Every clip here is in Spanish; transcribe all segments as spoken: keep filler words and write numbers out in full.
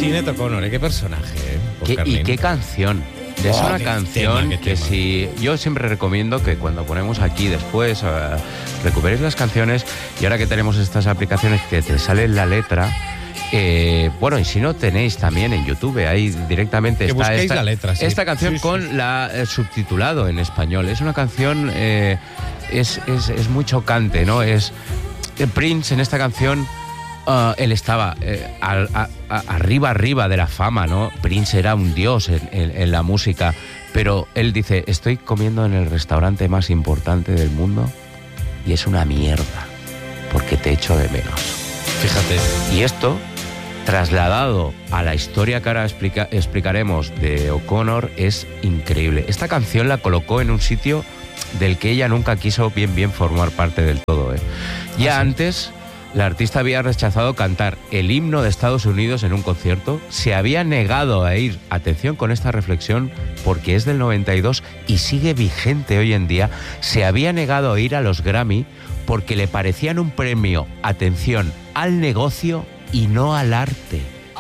Sinéad O'Connor, ¿eh? Qué personaje, ¿eh? ¿Qué, y qué canción. Es Oh, una qué canción tema, qué que tema. si yo siempre recomiendo que cuando ponemos aquí después uh, recuperéis las canciones, y ahora que tenemos estas aplicaciones que te sale la letra, eh, bueno, y si no tenéis también en YouTube, ahí directamente que está busquéis esta, la letra, sí. esta canción Sí, sí. con la eh, subtitulado en español. Es una canción, eh, es, es, es muy chocante, ¿no? Es eh, Prince en esta canción. Uh, él estaba eh, a, a, a, arriba, arriba de la fama, ¿no? Prince era un dios en, en, en la música, pero él dice, estoy comiendo en el restaurante más importante del mundo y es una mierda, porque te echo de menos. Fíjate. Y esto, trasladado a la historia que ahora explica, explicaremos de O'Connor, es increíble. Esta canción la colocó en un sitio del que ella nunca quiso bien, bien formar parte del todo, ¿eh? Ya ¿Ah, sí? antes... La artista había rechazado cantar el himno de Estados Unidos en un concierto, se había negado a ir, atención con esta reflexión, porque es del noventa y dos y sigue vigente hoy en día, se había negado a ir a los Grammy porque le parecían un premio, atención, al negocio y no al arte.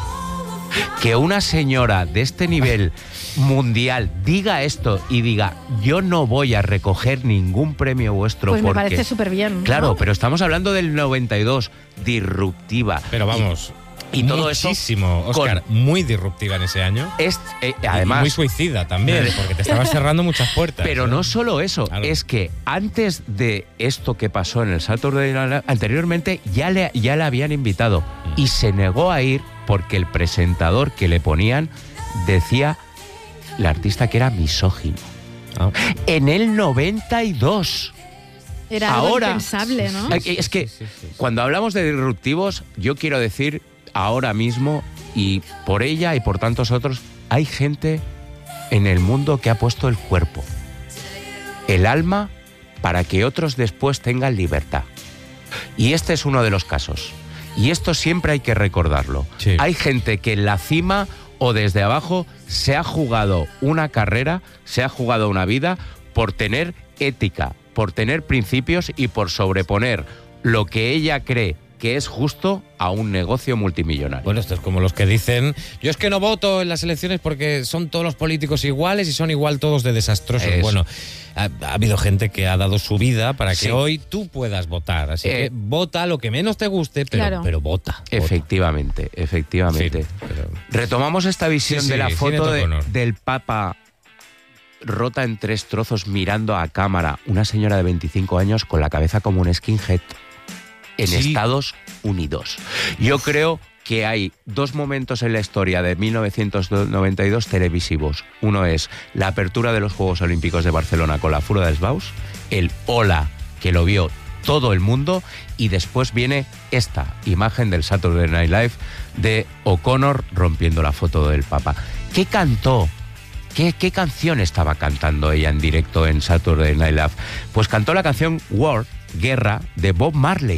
Que una señora de este nivel mundial diga esto y diga, yo no voy a recoger ningún premio vuestro Pues me porque... parece súper bien, ¿no? Claro, pero estamos hablando del noventa y dos, disruptiva. Pero vamos, Y, y todo eso muchísimo, Óscar, con- muy disruptiva en ese año. es, eh, Y además... muy suicida también, porque te estabas cerrando muchas puertas. Pero ¿eh? no solo eso, Claro. es que antes de esto que pasó en el Saturday Night Live, anteriormente ya le, ya le habían invitado y se negó a ir porque el presentador que le ponían decía la artista que era misógino. Ah. En el noventa y dos. Era algo Ahora- impensable, ¿no? Ay, Es que Sí, sí, sí, sí. cuando hablamos de disruptivos, yo quiero decir ahora mismo, y por ella y por tantos otros, hay gente en el mundo que ha puesto el cuerpo, el alma, para que otros después tengan libertad. Y este es uno de los casos. Y esto siempre hay que recordarlo. Sí. Hay gente que en la cima o desde abajo se ha jugado una carrera, se ha jugado una vida por tener ética, por tener principios y por sobreponer lo que ella cree que es justo a un negocio multimillonario. Bueno, esto es como los que dicen, yo es que no voto en las elecciones porque son todos los políticos iguales y son igual todos de desastrosos. Eso. Bueno, ha, ha habido gente que ha dado su vida para que Sí. hoy tú puedas votar. Así Eh, que vota lo que menos te guste, pero, Claro. pero vota. vota. Efectivamente, efectivamente. Sí, pero- Retomamos esta visión Sí, sí, de la Sinéad foto de- O'Connor. del Papa rota en tres trozos mirando a cámara, una señora de veinticinco años con la cabeza como un skinhead en Sí. Estados Unidos. Yo creo que hay dos momentos en la historia de mil novecientos noventa y dos televisivos. Uno es la apertura de los Juegos Olímpicos de Barcelona con la Fura dels Baus, el hola que lo vio todo el mundo, y después viene esta imagen del Saturday Night Live de O'Connor rompiendo la foto del Papa. ¿Qué cantó? ¿Qué, ¿Qué canción estaba cantando ella en directo en Saturday Night Live? Pues cantó la canción War, Guerra, de Bob Marley.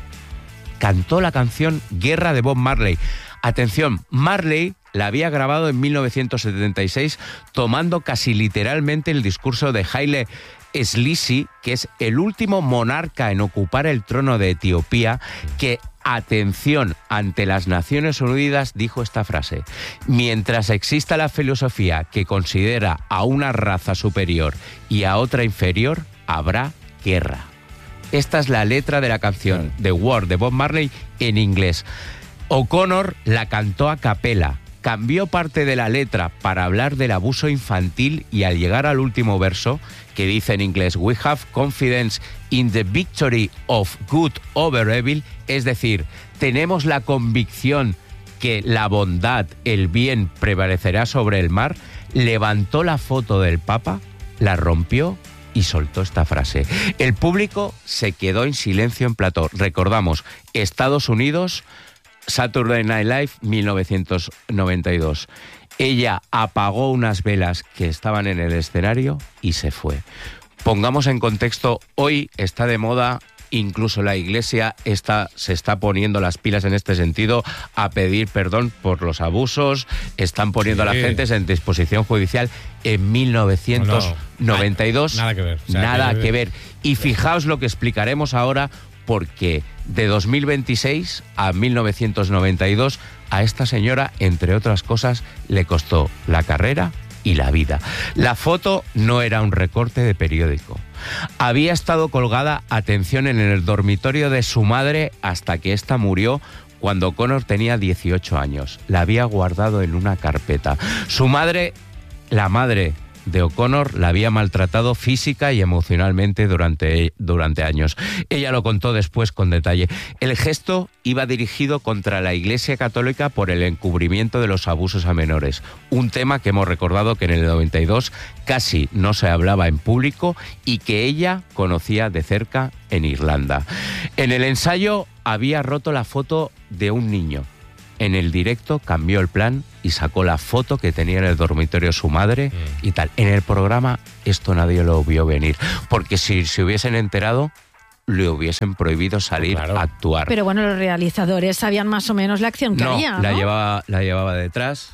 Cantó la canción Guerra de Bob Marley. Atención, Marley la había grabado en mil novecientos setenta y seis tomando casi literalmente el discurso de Haile Selassie, que es el último monarca en ocupar el trono de Etiopía, que, atención, ante las Naciones Unidas dijo esta frase: mientras exista la filosofía que considera a una raza superior y a otra inferior, habrá guerra. Esta es la letra de la canción The War de Bob Marley en inglés. O'Connor la cantó a capela, cambió parte de la letra para hablar del abuso infantil y al llegar al último verso, que dice en inglés We have confidence in the victory of good over evil, es decir, tenemos la convicción que la bondad, el bien prevalecerá sobre el mal, levantó la foto del Papa, la rompió y soltó esta frase. El público se quedó en silencio en plató. Recordamos, Estados Unidos, Saturday Night Live, mil novecientos noventa y dos. Ella apagó unas velas que estaban en el escenario y se fue. Pongamos en contexto, hoy está de moda, incluso la Iglesia está, se está poniendo las pilas en este sentido, a pedir perdón por los abusos, están poniendo Sí. a la gente en disposición judicial. En mil novecientos noventa y dos, No, no, nada que ver. O sea, nada que- que ver. Y fijaos lo que explicaremos ahora, porque de dos mil veintiséis a mil novecientos noventa y dos a esta señora, entre otras cosas, le costó la carrera y la vida. La foto no era un recorte de periódico. Había estado colgada, atención, en el dormitorio de su madre hasta que ésta murió cuando O'Connor tenía dieciocho años. La había guardado en una carpeta. Su madre, la madre de O'Connor, la había maltratado física y emocionalmente durante, durante años. Ella lo contó después con detalle. El gesto iba dirigido contra la Iglesia Católica por el encubrimiento de los abusos a menores, un tema que hemos recordado que en el noventa y dos casi no se hablaba en público y que ella conocía de cerca en Irlanda. En el ensayo había roto la foto de un niño. En el directo cambió el plan y sacó la foto que tenía en el dormitorio su madre mm. y tal. En el programa esto nadie lo vio venir, porque si se hubiesen enterado, le hubiesen prohibido salir claro. a actuar. Pero bueno, los realizadores sabían más o menos la acción que no, había, ¿no? La llevaba, la llevaba detrás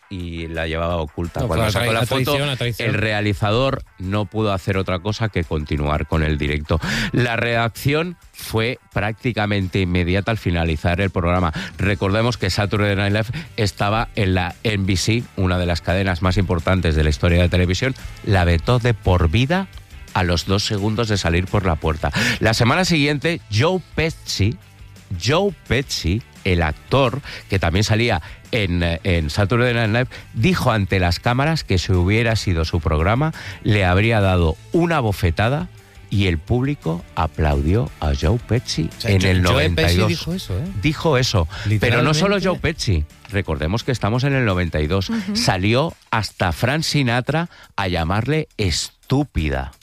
y la llevaba oculta. No, Cuando sacó la foto, el realizador no pudo hacer otra cosa que continuar con el directo. La reacción fue prácticamente inmediata al finalizar el programa. Recordemos que Saturday Night Live estaba en la N B C, una de las cadenas más importantes de la historia de la televisión. La vetó de por vida a los dos segundos de salir por la puerta. La semana siguiente, Joe Pesci, Joe Pesci, el actor que también salía en, en Saturday Night Live, dijo ante las cámaras que si hubiera sido su programa, le habría dado una bofetada y el público aplaudió a Joe Pesci o sea, en el noventa y dos. Joe Pesci dijo eso, ¿eh? Dijo eso. Pero no solo Joe Pesci. Recordemos que estamos en el noventa y dos. Uh-huh. Salió hasta Frank Sinatra a llamarle estúpida.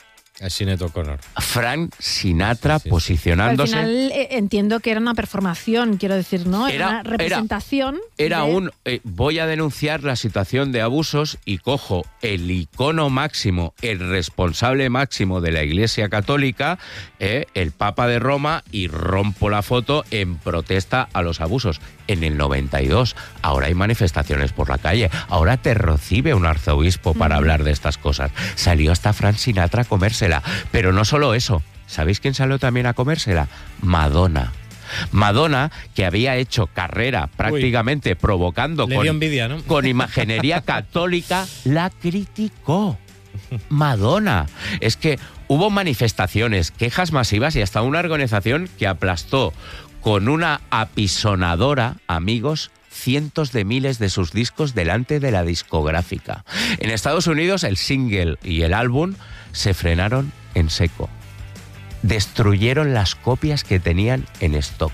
A Sinead O'Connor. Frank Sinatra sí, sí, posicionándose. Al final eh, entiendo que era una performación, quiero decir, ¿no? Era, era una representación. Era, era de... un eh, voy a denunciar la situación de abusos y cojo el icono máximo, el responsable máximo de la Iglesia Católica, eh, el Papa de Roma, y rompo la foto en protesta a los abusos. En el noventa y dos, ahora hay manifestaciones por la calle, ahora te recibe un arzobispo para mm. hablar de estas cosas. Salió hasta Frank Sinatra a comérsela, pero no solo eso. ¿Sabéis quién salió también a comérsela? Madonna. Madonna, que había hecho carrera prácticamente Uy, provocando con, envidia, ¿no? con imaginería católica, la criticó. Madonna. Es que hubo manifestaciones, quejas masivas y hasta una organización que aplastó con una apisonadora, amigos, cientos de miles de sus discos delante de la discográfica. En Estados Unidos el single y el álbum se frenaron en seco. Destruyeron las copias que tenían en stock.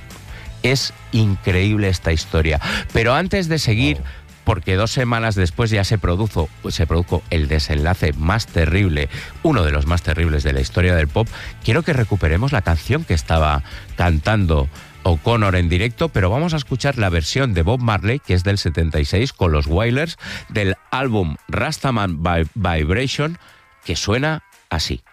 Es increíble esta historia. Pero antes de seguir, wow. porque dos semanas después ya se produjo, se produjo el desenlace más terrible, uno de los más terribles de la historia del pop, quiero que recuperemos la canción que estaba cantando O'Connor en directo, pero vamos a escuchar la versión de Bob Marley, que es del setenta y seis, con los Wailers, del álbum Rastaman Vibration, que suena así.